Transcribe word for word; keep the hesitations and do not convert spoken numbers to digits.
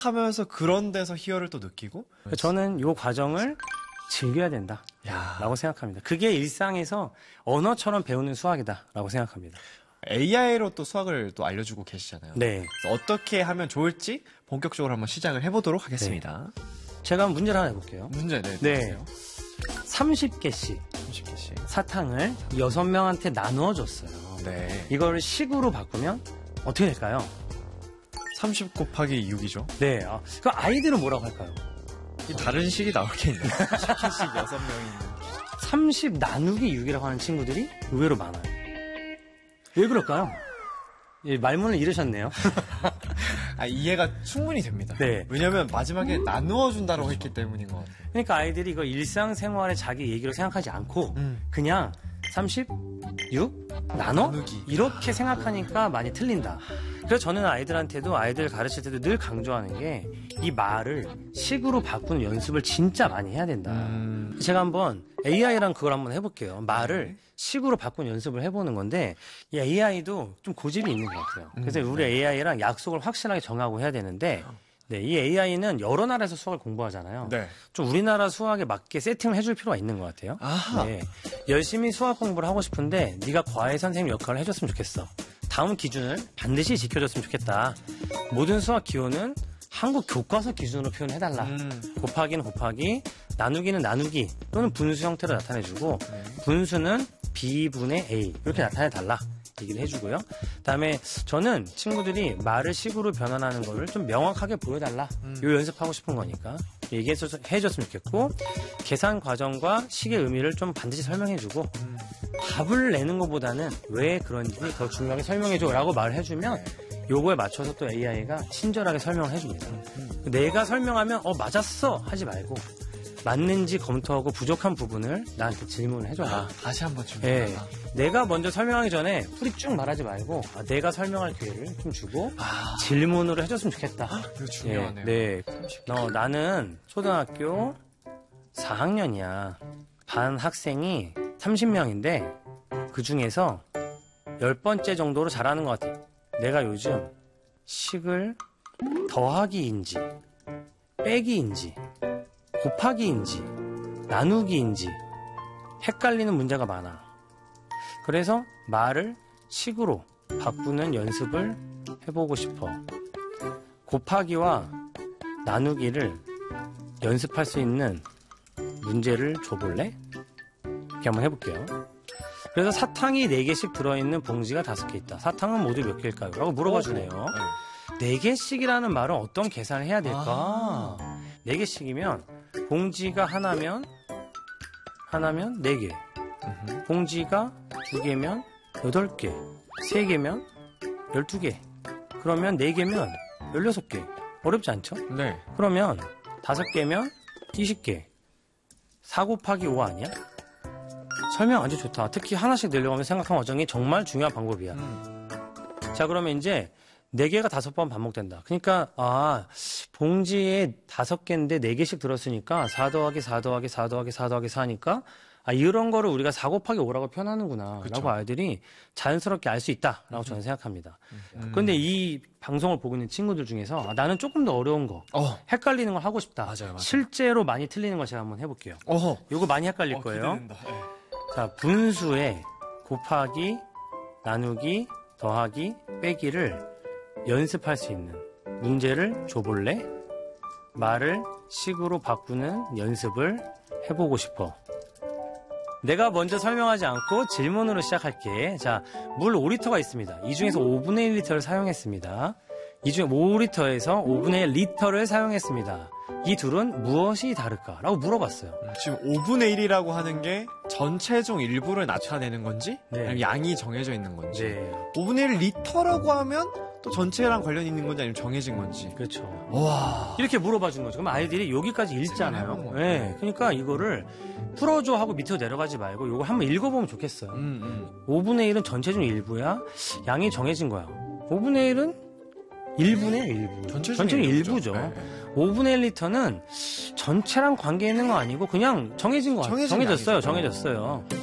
하면서 그런 데서 희열을 또 느끼고 저는 이 과정을 즐겨야 된다 야. 라고 생각합니다. 그게 일상에서 언어처럼 배우는 수학이다 라고 생각합니다. 에이아이로 또 수학을 또 알려주고 계시잖아요. 네. 그래서 어떻게 하면 좋을지 본격적으로 한번 시작을 해보도록 하겠습니다. 네. 제가 한번 문제를 하나 해볼게요. 문제 네. 네. 삼십 개씩 삼십 개씩 사탕을 여섯 명한테 나누어 줬어요. 네. 이걸 식으로 바꾸면 어떻게 될까요? 삼십 곱하기 육이죠. 네. 아, 그 아이들은 뭐라고 할까요? 다른 식이 나올 게 있나요? 십 개씩 여섯 명이 있는. 삼십 나누기 육이라고 하는 친구들이 의외로 많아요. 왜 그럴까요? 예, 말문을 잃으셨네요. 아, 이해가 충분히 됩니다. 네. 왜냐면 마지막에 나누어 준다고 했기 때문인 것 같아요. 그러니까 아이들이 이거 일상생활에 자기 얘기로 생각하지 않고 음. 그냥 삼십, 육, 나눠? 나누기. 이렇게 생각하니까 많이 틀린다. 그래서 저는 아이들한테도 아이들 가르칠 때도 늘 강조하는 게 이 말을 식으로 바꾸는 연습을 진짜 많이 해야 된다. 음. 제가 한번 에이아이랑 그걸 한번 해볼게요. 말을 식으로 바꾸는 연습을 해보는 건데 이 에이아이도 좀 고집이 있는 것 같아요. 그래서 음, 우리 네. 에이아이랑 약속을 확실하게 정하고 해야 되는데 네, 이 에이아이는 여러 나라에서 수학을 공부하잖아요. 네. 좀 우리나라 수학에 맞게 세팅을 해줄 필요가 있는 것 같아요. 아하. 네. 열심히 수학 공부를 하고 싶은데 네가 과외 선생님 역할을 해줬으면 좋겠어. 다음 기준을 반드시 지켜줬으면 좋겠다. 모든 수학 기호는 한국 교과서 기준으로 표현해달라. 음. 곱하기는 곱하기, 나누기는 나누기 또는 분수 형태로 나타내주고 네. 분수는 B분의 A 이렇게 나타내달라. 얘기를 해주고요. 그다음에 저는 친구들이 말을 식으로 변환하는 거를 좀 명확하게 보여달라. 음. 요 연습하고 싶은 거니까 얘기해줬으면 좋겠고 계산 과정과 식의 의미를 좀 반드시 설명해주고 음. 답을 내는 것보다는 왜 그런지 더 중요하게 설명해줘라고 말을 해주면 요거에 맞춰서 또 에이아이가 친절하게 설명을 해줍니다. 음. 내가 설명하면 어 맞았어 하지 말고 맞는지 검토하고 부족한 부분을 나한테 질문을 해줘라. 아, 다시 한번 예, 질문하다. 내가 먼저 설명하기 전에 풀이 쭉 말하지 말고 아, 내가 설명할 기회를 좀 주고 아. 질문으로 해줬으면 좋겠다. 이거 중요하네요. 예, 네. 어, 나는 초등학교 사 학년이야. 반 학생이 삼십 명인데 그 중에서 열 번째 정도로 잘하는 것 같아. 내가 요즘 식을 더하기인지 빼기인지 곱하기인지 나누기인지 헷갈리는 문제가 많아. 그래서 말을 식으로 바꾸는 연습을 해보고 싶어. 곱하기와 나누기를 연습할 수 있는 문제를 줘볼래? 이렇게 한번 해볼게요. 그래서 사탕이 네 개씩 들어있는 봉지가 다섯 개 있다. 사탕은 모두 몇 개일까요? 라고 물어봐 주네요. 네 개씩이라는 말은 어떤 계산을 해야 될까? 네 개씩이면 봉지가 하나면 하나면 네 개. 봉지가 두 개면 여덟 개. 세 개면 열두 개. 그러면 네 개면 열여섯 개. 어렵지 않죠? 네. 그러면 다섯 개면 이십 개. 사 곱하기 오 아니야? 설명 아주 좋다. 특히 하나씩 내려가면 생각한 과정이 정말 중요한 방법이야. 음. 자, 그러면 이제 네 개가 다섯 번 반복된다. 그러니까 아 봉지에 다섯 개인데 네 개씩 들었으니까 사 더하기 사 더하기 사 더하기 사 더하기 사니까 아 이런 거를 우리가 사 곱하기 오라고 표현하는구나 그쵸. 라고 아이들이 자연스럽게 알 수 있다라고 음. 저는 생각합니다. 음. 그런데 이 방송을 보고 있는 친구들 중에서 아, 나는 조금 더 어려운 거 어. 헷갈리는 걸 하고 싶다. 맞아요, 맞아요. 실제로 많이 틀리는 거 제가 한번 해볼게요. 어허. 요거 많이 헷갈릴 어, 거예요. 기대된다. 네. 자, 분수에 곱하기, 나누기, 더하기, 빼기를 연습할 수 있는 문제를 줘볼래? 말을 식으로 바꾸는 연습을 해보고 싶어. 내가 먼저 설명하지 않고 질문으로 시작할게. 자, 물 오 리터가 있습니다. 이 중에서 오분의 일 리터를 사용했습니다. 이 중에 오 리터에서 오분의 일 리터를 사용했습니다. 이 둘은 무엇이 다를까? 라고 물어봤어요. 지금 오분의 일이라고 하는 게 전체 중 일부를 나타내는 건지 네. 아니면 양이 정해져 있는 건지 네. 오분의 일 리터라고 하면 또 전체랑 관련이 있는 건지 아니면 정해진 건지 그렇죠. 와 이렇게 물어봐 준 거죠. 그럼 아이들이 여기까지 읽잖아요. 해본 네. 그러니까 이거를 풀어줘 하고 밑으로 내려가지 말고 이거 한번 읽어보면 좋겠어요. 음, 음. 오분의 일은 전체 중 일부야. 양이 정해진 거야. 오분의 일은 일분의 일부. 전체 중 전체 중 일부죠. 일부죠. 네, 네. 오분의 일 리터는 전체랑 관계 있는 거 아니고 그냥 정해진 거 같아요. 정해진 게 정해졌어요. 아니죠. 정해졌어요.